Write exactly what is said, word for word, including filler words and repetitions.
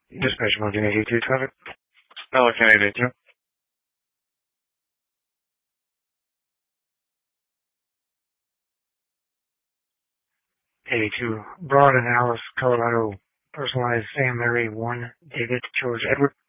Dispatch one eighty-two traffic. Hello, can I eighty-two? eighty-two, Broad and Alice, Colorado. Personalized Sam Mary one, David George Edward.